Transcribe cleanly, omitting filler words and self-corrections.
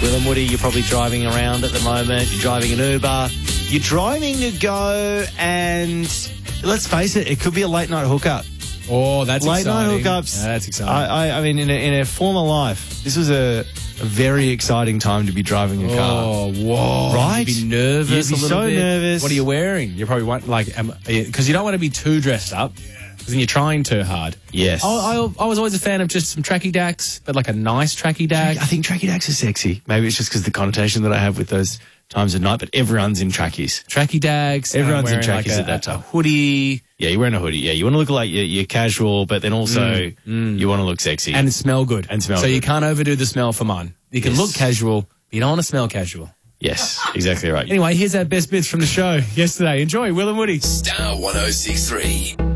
Will and Woody, you're probably driving around at the moment. You're driving an Uber. You're driving to go and, let's face it, it could be a late night hookup. Oh, that's late exciting. Night hookups. Yeah, that's exciting. I mean, in a former life, this was a very exciting time to be driving a car. Oh, whoa. Right? You'd be nervous You'd be a little so bit. nervous. What are you wearing? You probably want, because you don't want to be too dressed up, because then you're trying too hard. Yes. I was always a fan of just some tracky dacks, but like a nice tracky dack. I think tracky dacks are sexy. Maybe it's just because the connotation that I have with those times of night, but everyone's in trackies. Tracky dacks. Everyone's in wearing trackies at that time. A hoodie. Yeah, you're wearing a hoodie. Yeah, you want to look like you're casual, but then also you want to look sexy. And smell good. So you can't overdo the smell for mine. You can look casual, but you don't want to smell casual. Yes, exactly right. Anyway, here's our best bits from the show yesterday. Enjoy, Will and Woody. Star 106.3.